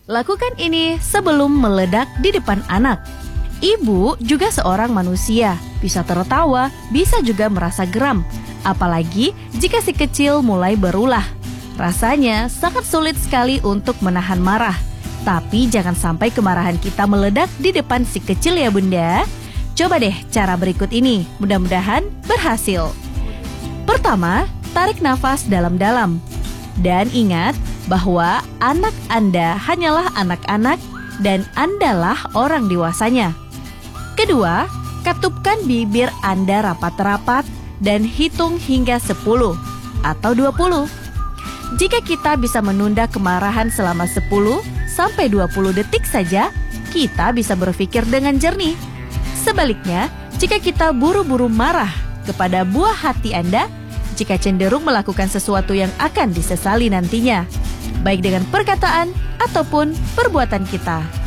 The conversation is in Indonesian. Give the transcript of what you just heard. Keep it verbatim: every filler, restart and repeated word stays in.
Lakukan ini sebelum meledak di depan anak. Ibu juga seorang manusia, bisa tertawa, bisa juga merasa geram. Apalagi jika si kecil mulai berulah. Rasanya sangat sulit sekali untuk menahan marah. Tapi jangan sampai kemarahan kita meledak di depan si kecil ya bunda. Coba deh cara berikut ini, mudah-mudahan berhasil. Pertama, tarik nafas dalam-dalam. Dan ingat bahwa anak Anda hanyalah anak-anak dan Andalah orang dewasanya. Kedua, katupkan bibir Anda rapat-rapat dan hitung hingga sepuluh atau dua puluh. Jika kita bisa menunda kemarahan selama sepuluh sampai dua puluh detik saja, kita bisa berpikir dengan jernih. Sebaliknya, jika kita buru-buru marah kepada buah hati Anda, jika cenderung melakukan sesuatu yang akan disesali nantinya, baik dengan perkataan ataupun perbuatan kita.